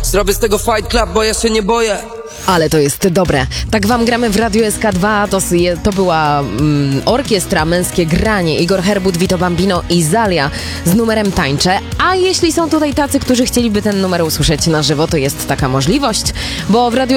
Zrobię z tego Fight Club, bo ja się nie boję. Ale to jest dobre. Tak wam gramy w Radiu SK2. To była orkiestra Męskie Granie. Igor Herbut, Vito Bambino i Zalia z numerem Tańczę. A jeśli są tutaj tacy, którzy chcieliby ten numer usłyszeć na żywo, to jest taka możliwość, bo w Radiu